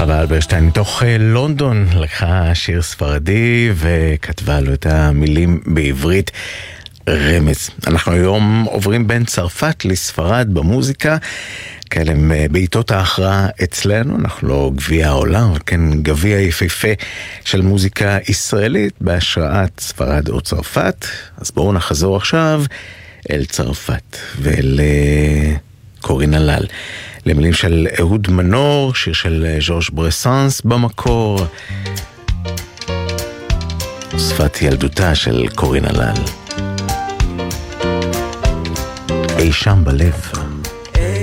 חווה אלברשטיין מתוך לונדון לקחה שיר ספרדי וכתבה לו את המילים בעברית. רמז. אנחנו היום עוברים בין צרפת לספרד במוזיקה, כאלה בעיתות ההכרעה אצלנו, אנחנו לא גביע העולם, אבל כן גביע יפהפה של מוזיקה ישראלית בהשראת ספרד או צרפת. אז בואו נחזור עכשיו אל צרפת ואל קורין הלל, למילים של אהוד מנור, שיר של ז'ורג' ברסנס במקור, שפת ילדותה של קורין הלל. אי שם בלב.